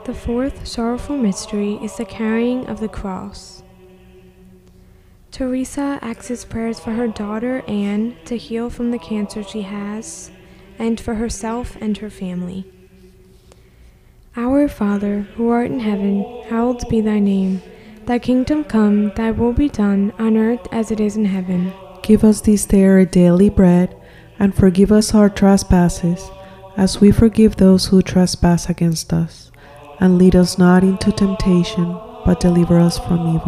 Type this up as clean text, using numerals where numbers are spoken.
The fourth sorrowful mystery is the carrying of the cross. Teresa asks prayers for her daughter Anne to heal from the cancer she has, and for herself and her family. Our Father, who art in heaven, hallowed be thy name. Thy kingdom come, thy will be done, on earth as it is in heaven. Give us this day our daily bread, and forgive us our trespasses, as we forgive those who trespass against us. And lead us not into temptation, but deliver us from evil.